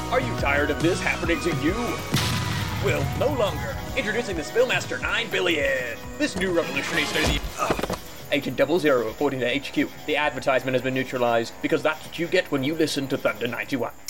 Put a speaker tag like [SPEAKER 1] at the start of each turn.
[SPEAKER 1] Are you tired of this happening to you? Well, no longer. Introducing the Spillmaster 9 billion. This new revolutionary Agent 00 reporting to HQ. The advertisement has been neutralized because that's what you get when you listen to Thunder 91.